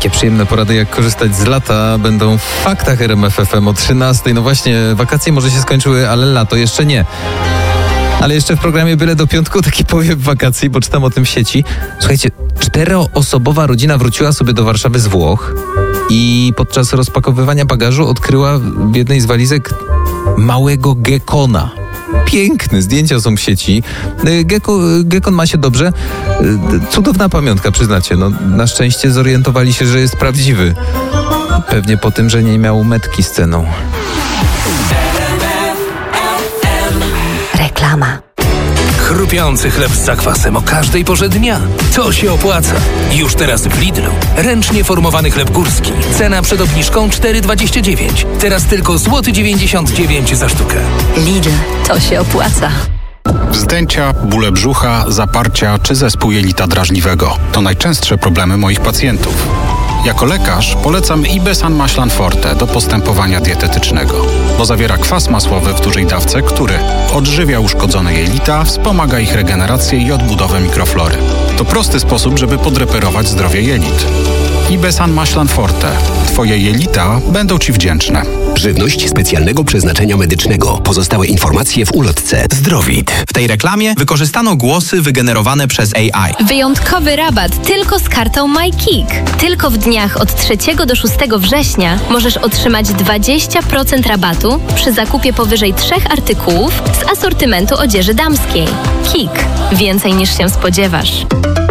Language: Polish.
Takie przyjemne porady, jak korzystać z lata, będą w faktach RMF FM o 13:00. No właśnie, wakacje może się skończyły, ale lato jeszcze nie. Ale jeszcze w programie Byle do piątku taki powiew wakacji, bo czytam o tym w sieci. Słuchajcie, 4-osobowa rodzina wróciła sobie do Warszawy z Włoch i podczas rozpakowywania bagażu odkryła w jednej z walizek małego gekona. Piękne zdjęcia są w sieci. Gekon ma się dobrze. Cudowna pamiątka, przyznacie. No, na szczęście zorientowali się, że jest prawdziwy. Pewnie po tym, że nie miał metki z ceną. Reklama. Chrupiący chleb z zakwasem o każdej porze dnia. To się opłaca. Już teraz w Lidlu. Ręcznie formowany chleb górski. Cena przed obniżką 4,29. Teraz tylko 1,99 zł za sztukę. Lidl, to się opłaca. Wzdęcia, bóle brzucha, zaparcia czy zespół jelita drażliwego to najczęstsze problemy moich pacjentów. Jako lekarz polecam Ibesan Maślan Forte do postępowania dietetycznego, bo zawiera kwas masłowy w dużej dawce, który odżywia uszkodzone jelita, wspomaga ich regenerację i odbudowę mikroflory. To prosty sposób, żeby podreperować zdrowie jelit. Ibesan Maślan Forte. Twoje jelita będą Ci wdzięczne. Żywność specjalnego przeznaczenia medycznego. Pozostałe informacje w ulotce Zdrowit. W tej reklamie wykorzystano głosy wygenerowane przez AI. Wyjątkowy rabat tylko z kartą MyKick. Tylko w dniach od 3 do 6 września możesz otrzymać 20% rabatu przy zakupie powyżej 3 artykułów z asortymentu odzieży damskiej. Kik. Więcej niż się spodziewasz.